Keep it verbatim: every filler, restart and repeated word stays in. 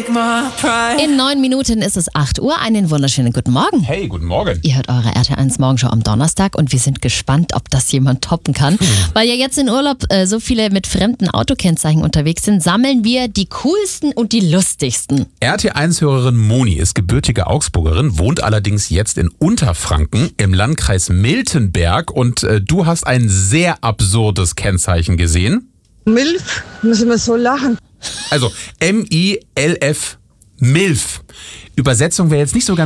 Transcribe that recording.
In neun Minuten ist es acht Uhr. Einen wunderschönen guten Morgen. Hey, guten Morgen. Ihr hört eure R T L eins Morgenshow am Donnerstag und wir sind gespannt, ob das jemand toppen kann. Hm. Weil ja jetzt in Urlaub äh, so viele mit fremden Autokennzeichen unterwegs sind, sammeln wir die coolsten und die lustigsten. R T L eins-Hörerin Moni ist gebürtige Augsburgerin, wohnt allerdings jetzt in Unterfranken im Landkreis Miltenberg und äh, du hast ein sehr absurdes Kennzeichen gesehen. Milf, müssen wir so lachen. Also M I L F, Milf. Übersetzung wäre jetzt nicht so ganz